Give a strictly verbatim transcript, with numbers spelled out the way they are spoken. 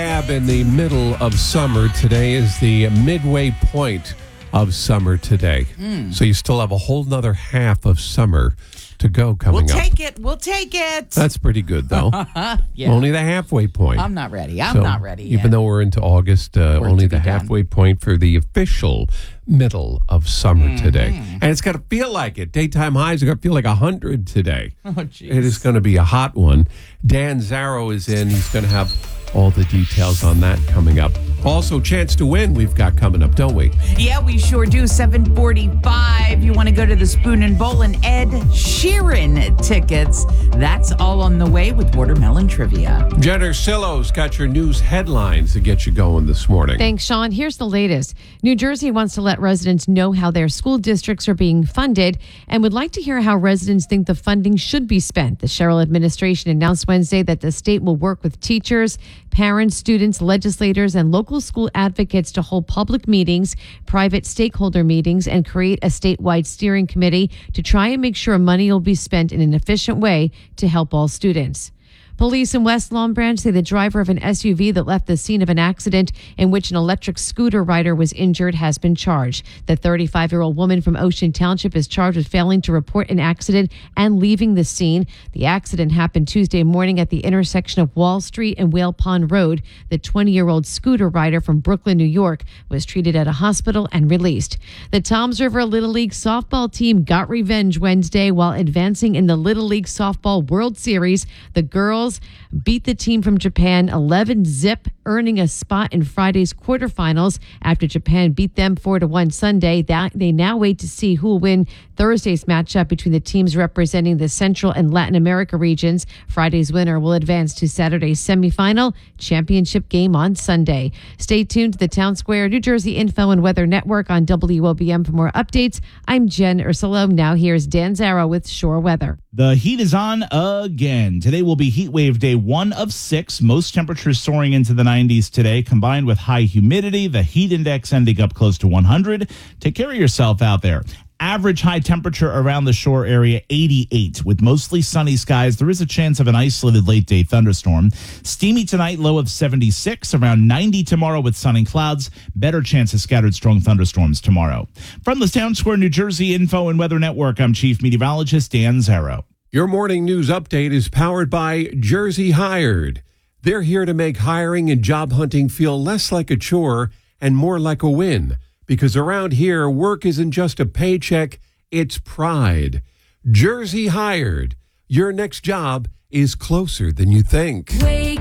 In the middle of summer, today is the midway point of summer today. Mm. So you still have a whole nother half of summer to go coming we'll up. We'll take it. We'll take it. That's pretty good, though. Yeah. Only the halfway point. I'm not ready. I'm so not ready yet. Even though we're into August, uh, only the halfway done. point for the official middle of summer mm-hmm. today. And it's got to feel like it. Daytime highs are going to feel like one hundred today. Oh, jeez. It is going to be a hot one. Dan Zarrow is in. He's going to have all the details on that coming up. Also, chance to win we've got coming up, don't we? Yeah, we sure do. seven forty-five. You want to go to the Spoon and Bowl and Ed Sheeran tickets. That's all on the way with Watermelon Trivia. Jenner Sillo's got your news headlines to get you going this morning. Thanks, Sean. Here's the latest. New Jersey wants to let residents know how their school districts are being funded and would like to hear how residents think the funding should be spent. The Sherrill administration announced Wednesday that the state will work with teachers, parents, students, legislators, and local school advocates to hold public meetings, private stakeholder meetings, and create a statewide steering committee to try and make sure money will be spent in an efficient way to help all students. Police in West Long Branch say the driver of an S U V that left the scene of an accident in which an electric scooter rider was injured has been charged. The thirty-five-year-old woman from Ocean Township is charged with failing to report an accident and leaving the scene. The accident happened Tuesday morning at the intersection of Wall Street and Whale Pond Road. The twenty-year-old scooter rider from Brooklyn, New York, was treated at a hospital and released. The Toms River Little League softball team got revenge Wednesday while advancing in the Little League Softball World Series. The girls beat the team from Japan eleven zip, earning a spot in Friday's quarterfinals after Japan beat them four to one Sunday. That they now wait to see who will win Thursday's matchup between the teams representing the Central and Latin America regions. Friday's winner will advance to Saturday's semifinal championship game on Sunday. Stay tuned to the Town Square New Jersey Info and Weather Network on W O B M for more updates. I'm Jen Ursulo. Now here's Dan Zarrow with Shore Weather. The heat is on again. Today will be heat wave day one of six. Most temperatures soaring into the nineties today, combined with high humidity, the heat index ending up close to one hundred. Take care of yourself out there. Average high temperature around the shore area, eighty-eight. With mostly sunny skies, there is a chance of an isolated late-day thunderstorm. Steamy tonight, low of seventy-six. Around ninety tomorrow with sunny clouds. Better chance of scattered strong thunderstorms tomorrow. From the Town Square, New Jersey Info and Weather Network, I'm Chief Meteorologist Dan Zarrow. Your morning news update is powered by Jersey Hired. They're here to make hiring and job hunting feel less like a chore and more like a win. Because around here, work isn't just a paycheck, it's pride. Jersey Hired. Your next job is closer than you think. Wake